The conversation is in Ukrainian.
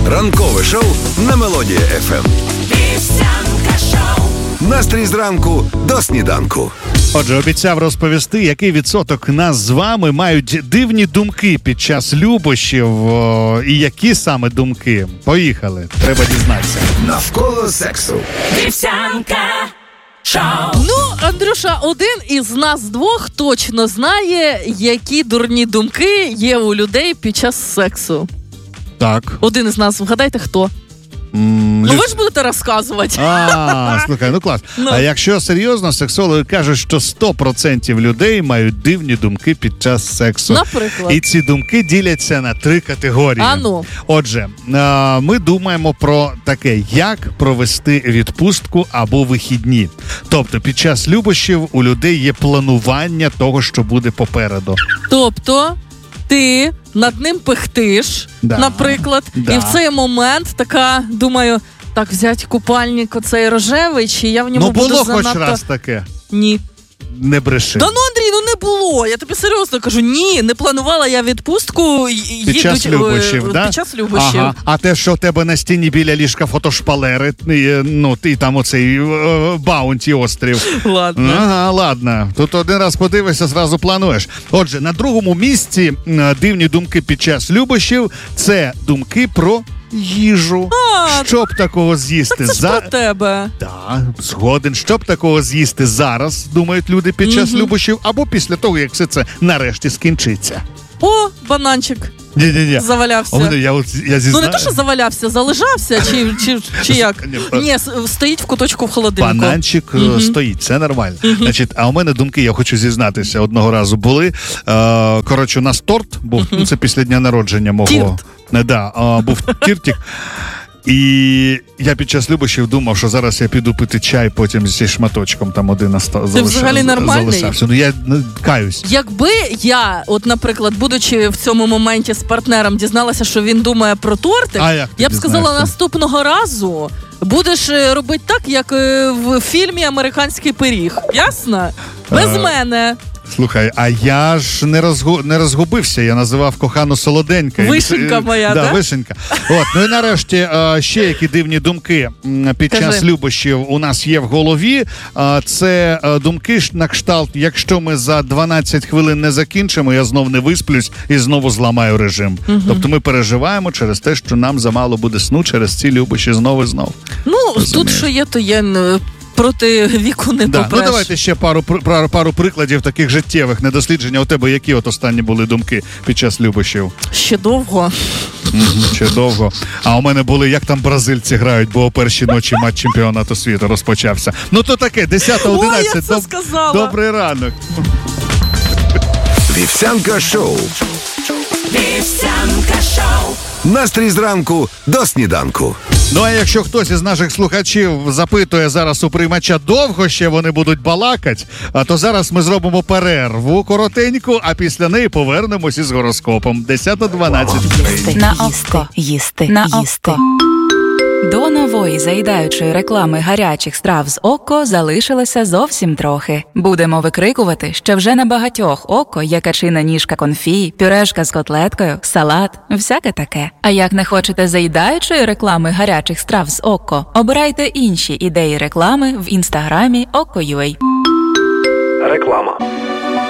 Ранкове шоу на Мелодія ФМ. Вівсянка шоу. Настрій зранку до сніданку. Отже, обіцяв розповісти, який відсоток нас з вами мають дивні думки під час любощів, і які саме думки. Поїхали, треба дізнатися. Навколо сексу. Вівсянка шоу. Ну, Андрюша, один із нас двох точно знає, які дурні думки є у людей під час сексу. Так. Один із нас, вгадайте, хто? Ну ви ж будете розказувати. Слухай, ну клас. А якщо серйозно, сексологи кажуть, що 100% людей мають дивні думки під час сексу. Наприклад. І ці думки діляться на 3 категорії. Отже, ми думаємо про таке, як провести відпустку або вихідні. Тобто під час любощів у людей є планування того, що буде попереду. Тобто ти над ним пихтиш, наприклад, і в цей момент така, думаю, так, взяти купальник оцей рожевий, чи я в ньому буду занадто... Ну, було хоч раз таке? Ні. Не бреши. Да ну, Андрій, не було. Я тобі серйозно кажу, ні, не планувала я відпустку. Під час любощів, да? Під час любощів. Ага. А те, що в тебе на стіні біля ліжка фотошпалери, ну, ти там оцей Баунті острів. Ладно. Ага, ладно. Тут один раз подивишся, зразу плануєш. Отже, на другому місці дивні думки під час любощів – це думки про їжу. Щоб такого з'їсти так це ж про тебе. Так, згоден. Щоб такого з'їсти зараз, думають люди під час любощів, або після того, як все це нарешті скінчиться. О, бананчик. Ні. Завалявся. Ну не то, що завалявся, залежався, чи як? Ні, стоїть в куточку в холодильнику. Бананчик стоїть, це нормально. Значить, а у мене думки, я хочу зізнатися, одного разу були. Коротше, у нас торт був, це після дня народження мого. Тірт. Був тіртик. І я під час любощів думав, що зараз я піду пити чай, потім зі шматочком там один залишався. Ти взагалі нормальний? Ну я каюсь. Якби я, от, наприклад, будучи в цьому моменті з партнером, дізналася, що він думає про тортик, я б сказала, наступного разу будеш робити так, як в фільмі «Американський пиріг». Ясно? Без мене. Слухай, а я ж не розгубився, я називав кохану солоденька. Вишенька моя, да? Вишенька. От, ну і нарешті ще які дивні думки під час любощів у нас є в голові. Це думки на кшталт, якщо ми за 12 хвилин не закінчимо, я знов не висплюсь і знову зламаю режим. Тобто ми переживаємо через те, що нам замало буде сну через ці любощі знов і знов. Ну, розумієш? Тут що є, то є... Проти віку не попреш. Ну давайте ще пару прикладів таких життєвих недослідження. У тебе які от останні були думки під час любощів? Ще довго. Ще довго. А у мене були, як там бразильці грають, бо о першій ночі матч чемпіонату світу розпочався. Ну то таке, 10-11. Ой, я це сказала. Добрий ранок. Вівсянка шоу. Вівсянка шоу. Настрій зранку до сніданку. Ну, а якщо хтось із наших слухачів запитує зараз у приймача, довго ще вони будуть балакати, то зараз ми зробимо перерву коротеньку, а після неї повернемось із гороскопом. 10:12. На око їсти. На око. До нової заїдаючої реклами гарячих страв з ОККО залишилося зовсім трохи. Будемо викрикувати, що вже на багатьох ОККО є качина ніжка конфі, пюрешка з котлеткою, салат, всяке таке. А як не хочете заїдаючої реклами гарячих страв з ОККО, обирайте інші ідеї реклами в інстаграмі OKKO.ua. Реклама.